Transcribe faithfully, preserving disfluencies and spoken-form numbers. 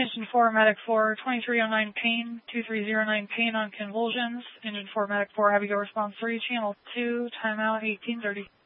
Engine four, Medic four, twenty-three oh nine Pain, two three zero nine Pain on convulsions. Engine four, Medic four, Heavy Go Response three, Channel two, timeout eighteen thirty.